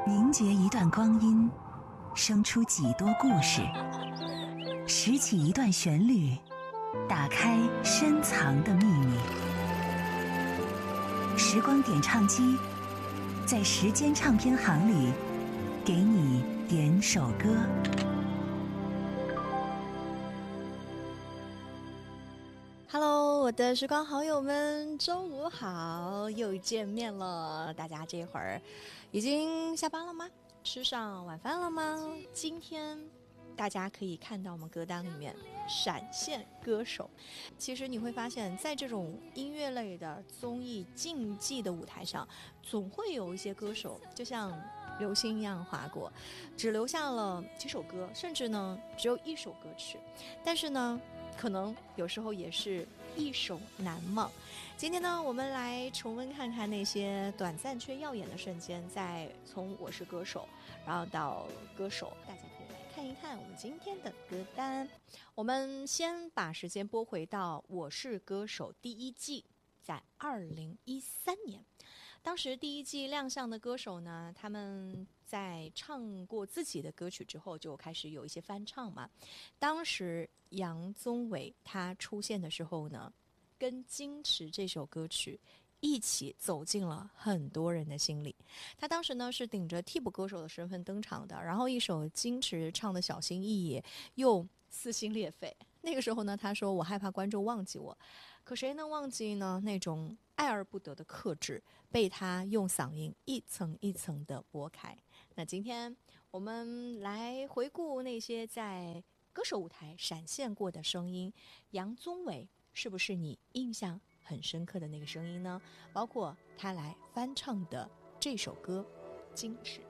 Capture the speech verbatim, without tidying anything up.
凝结一段光阴，生出几多故事；拾起一段旋律，打开深藏的秘密。时光点唱机，在时间唱片行里，给你点首歌。 Hello， 我的时光好友们，周五好，又见面了。大家这会儿已经下班了吗？吃上晚饭了吗？今天大家可以看到我们歌单里面闪现歌手。其实你会发现在这种音乐类的综艺竞技的舞台上，总会有一些歌手就像流星一样划过，只留下了几首歌，甚至呢只有一首歌曲，但是呢可能有时候也是一首难忘。今天呢，我们来重温看看那些短暂却耀眼的瞬间，在从我是歌手然后到歌手，大家可以来看一看我们今天的歌单。我们先把时间拨回到我是歌手第一季，在二零一三年，当时第一季亮相的歌手呢，他们在唱过自己的歌曲之后就开始有一些翻唱嘛。当时杨宗纬他出现的时候呢，跟矜持这首歌曲一起走进了很多人的心里。他当时呢是顶着替补歌手的身份登场的，然后一首矜持唱的小心翼翼又撕心裂肺。那个时候呢，他说我害怕观众忘记我，可谁能忘记呢？那种爱而不得的克制被他用嗓音一层一层的拨开。那今天我们来回顾那些在歌手舞台闪现过的声音，杨宗纬是不是你印象很深刻的那个声音呢？包括他来翻唱的这首歌《矜持》。